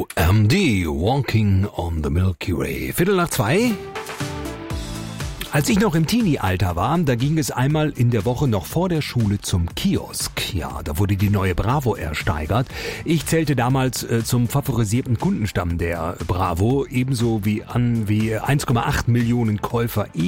OMD, Walking on the Milky Way. 1:45. Als ich noch im Teenie-Alter war, da ging es einmal in der Woche noch vor der Schule zum Kiosk. Ja, da wurde die neue Bravo ersteigert. Ich zählte damals zum favorisierten Kundenstamm der Bravo, ebenso wie 1,8 Millionen Käufer